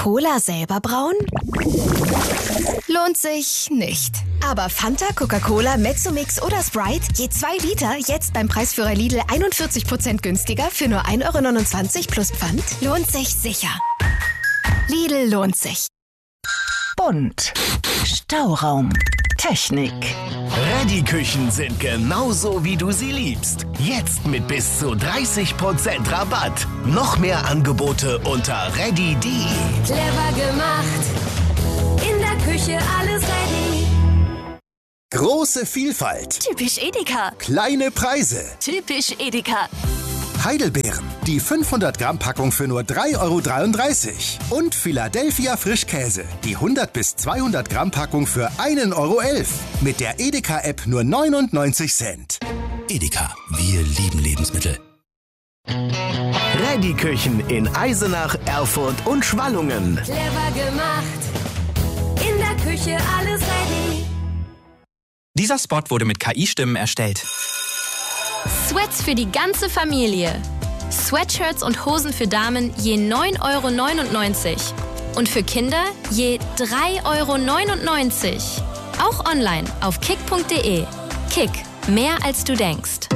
Cola selber brauen? Lohnt sich nicht. Aber Fanta, Coca-Cola, Mezzomix oder Sprite, je 2 Liter, jetzt beim Preisführer Lidl 41% günstiger für nur 1,29 € plus Pfand, lohnt sich sicher. Lidl lohnt sich. Bunt. Stauraum. Technik. Reddy-Küchen sind genauso, wie du sie liebst. Jetzt mit bis zu 30% Rabatt. Noch mehr Angebote unter reddy.de. Clever gemacht. In der Küche alles ready. Große Vielfalt. Typisch Edeka. Kleine Preise. Typisch Edeka. Heidelbeeren. Die 500 Gramm Packung für nur 3,33 € Und Philadelphia Frischkäse. Die 100 bis 200 Gramm Packung für 1,11 € Mit der Edeka-App nur 99 Cent. Edeka, wir lieben Lebensmittel. Reddy-Küchen in Eisenach, Erfurt und Schwallungen. Clever gemacht. In der Küche alles ready. Dieser Spot wurde mit KI-Stimmen erstellt. Sweats für die ganze Familie. Sweatshirts und Hosen für Damen je 9,99 € und für Kinder je 3,99 €. Auch online auf kick.de. Kick, mehr als du denkst.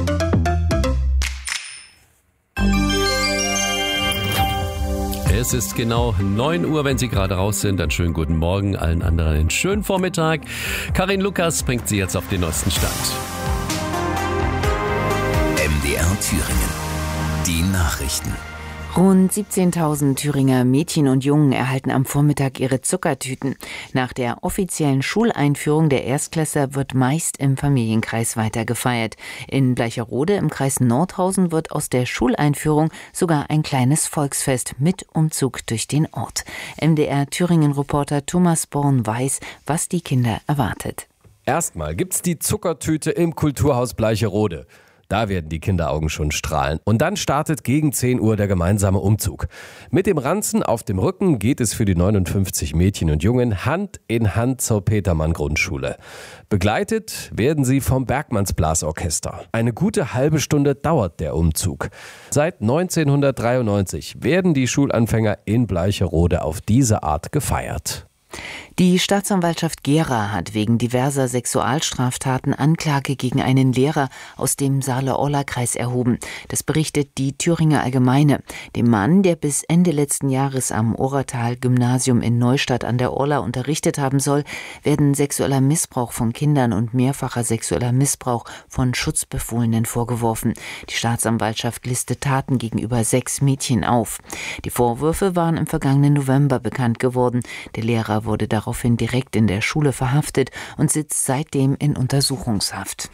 Es ist genau 9 Uhr, wenn Sie gerade raus sind. Einen schönen guten Morgen, allen anderen einen schönen Vormittag. Karin Lukas bringt Sie jetzt auf den neuesten Stand. MDR Thüringen. Die Nachrichten. Rund 17.000 Thüringer Mädchen und Jungen erhalten am Vormittag ihre Zuckertüten. Nach der offiziellen Schuleinführung der Erstklässler wird meist im Familienkreis weiter gefeiert. In Bleicherode im Kreis Nordhausen wird aus der Schuleinführung sogar ein kleines Volksfest mit Umzug durch den Ort. MDR Thüringen-Reporter Thomas Born weiß, was die Kinder erwartet. Erstmal gibt's die Zuckertüte im Kulturhaus Bleicherode. Da werden die Kinderaugen schon strahlen. Und dann startet gegen 10 Uhr der gemeinsame Umzug. Mit dem Ranzen auf dem Rücken geht es für die 59 Mädchen und Jungen Hand in Hand zur Petermann-Grundschule. Begleitet werden sie vom Bergmanns Blasorchester. Eine gute halbe Stunde dauert der Umzug. Seit 1993 werden die Schulanfänger in Bleicherode auf diese Art gefeiert. Die Staatsanwaltschaft Gera hat wegen diverser Sexualstraftaten Anklage gegen einen Lehrer aus dem Saale-Orla-Kreis erhoben. Das berichtet die Thüringer Allgemeine. Dem Mann, der bis Ende letzten Jahres am Oratal-Gymnasium in Neustadt an der Orla unterrichtet haben soll, werden sexueller Missbrauch von Kindern und mehrfacher sexueller Missbrauch von Schutzbefohlenen vorgeworfen. Die Staatsanwaltschaft listet Taten gegenüber 6 Mädchen auf. Die Vorwürfe waren im vergangenen November bekannt geworden. Der Lehrer wurde daraufhin direkt in der Schule verhaftet und sitzt seitdem in Untersuchungshaft.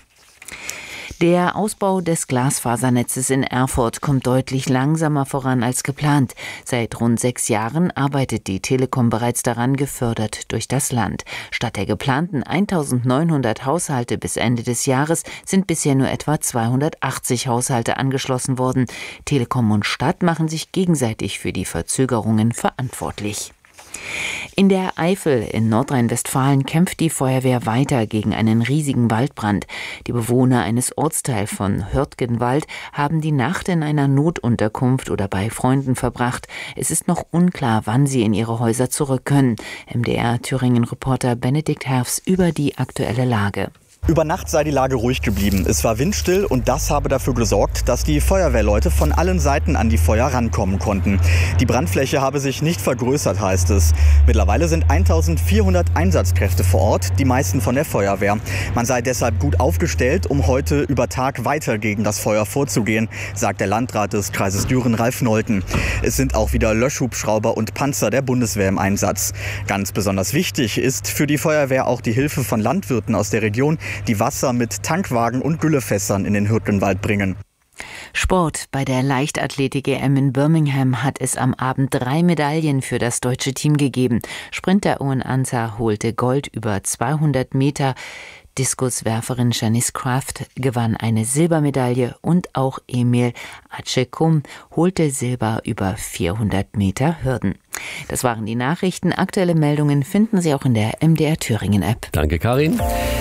Der Ausbau des Glasfasernetzes in Erfurt kommt deutlich langsamer voran als geplant. Seit rund 6 Jahren arbeitet die Telekom bereits daran, gefördert durch das Land. Statt der geplanten 1.900 Haushalte bis Ende des Jahres sind bisher nur etwa 280 Haushalte angeschlossen worden. Telekom und Stadt machen sich gegenseitig für die Verzögerungen verantwortlich. In der Eifel in Nordrhein-Westfalen kämpft die Feuerwehr weiter gegen einen riesigen Waldbrand. Die Bewohner eines Ortsteils von Hörtgenwald haben die Nacht in einer Notunterkunft oder bei Freunden verbracht. Es ist noch unklar, wann sie in ihre Häuser zurück können. MDR Thüringen-Reporter Benedikt Herfs über die aktuelle Lage. Über Nacht sei die Lage ruhig geblieben. Es war windstill und das habe dafür gesorgt, dass die Feuerwehrleute von allen Seiten an die Feuer rankommen konnten. Die Brandfläche habe sich nicht vergrößert, heißt es. Mittlerweile sind 1400 Einsatzkräfte vor Ort, die meisten von der Feuerwehr. Man sei deshalb gut aufgestellt, um heute über Tag weiter gegen das Feuer vorzugehen, sagt der Landrat des Kreises Düren, Ralf Nolten. Es sind auch wieder Löschhubschrauber und Panzer der Bundeswehr im Einsatz. Ganz besonders wichtig ist für die Feuerwehr auch die Hilfe von Landwirten aus der Region, die Wasser mit Tankwagen und Güllefässern in den Hürtgenwald bringen. Sport. Bei der Leichtathletik-EM in Birmingham hat es am Abend 3 Medaillen für das deutsche Team gegeben. Sprinter Owen Ansah holte Gold über 200 Meter. Diskuswerferin Janice Kraft gewann eine Silbermedaille und auch Emil Acekum holte Silber über 400 Meter Hürden. Das waren die Nachrichten. Aktuelle Meldungen finden Sie auch in der MDR Thüringen App. Danke, Karin.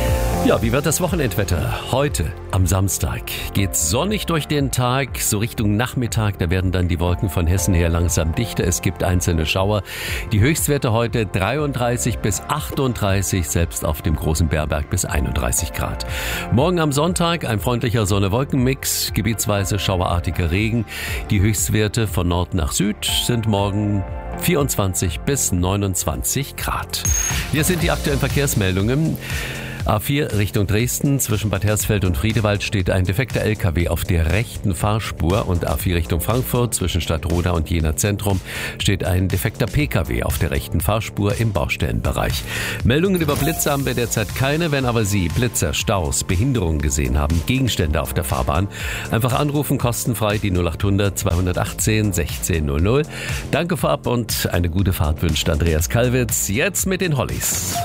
Ja, wie wird das Wochenendwetter? Heute am Samstag geht's sonnig durch den Tag, so Richtung Nachmittag, da werden dann die Wolken von Hessen her langsam dichter. Es gibt einzelne Schauer. Die Höchstwerte heute 33 bis 38, selbst auf dem großen Bärberg bis 31 Grad. Morgen am Sonntag ein freundlicher Sonne-Wolken-Mix, gebietsweise schauerartiger Regen. Die Höchstwerte von Nord nach Süd sind morgen 24 bis 29 Grad. Hier sind die aktuellen Verkehrsmeldungen. A4 Richtung Dresden, zwischen Bad Hersfeld und Friedewald steht ein defekter LKW auf der rechten Fahrspur und A4 Richtung Frankfurt, zwischen Stadtroda und Jena Zentrum steht ein defekter PKW auf der rechten Fahrspur im Baustellenbereich. Meldungen über Blitze haben wir derzeit keine, wenn aber Sie Blitzer, Staus, Behinderungen gesehen haben, Gegenstände auf der Fahrbahn, einfach anrufen, kostenfrei die 0800 218 1600. Danke vorab und eine gute Fahrt wünscht Andreas Kalwitz, jetzt mit den Hollies.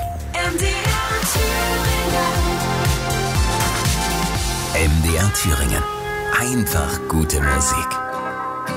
MDR Thüringen. Einfach gute Musik.